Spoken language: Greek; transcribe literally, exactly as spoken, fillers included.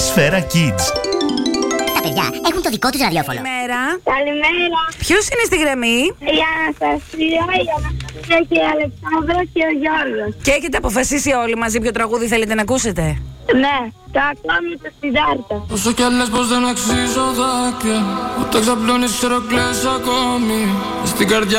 Σφαίρα Kids. Τα παιδιά έχουν το δικό τους ραδιόφωνο. Καλημέρα. Καλημέρα. Ποιος είναι στη γραμμή? Η Αναστασία, η Αναστασία και η Αλεξάνδρα και ο Γιώργος. Και έχετε αποφασίσει όλοι μαζί ποιο τραγούδι θέλετε να ακούσετε? Ναι, το ακόμη το Συντάρτα. Όσο κι αν λες πως δεν αξίζω δάκρυα, ούτε ξαπλώνεις ξέρω κλαις ακόμη. Στην καρδιά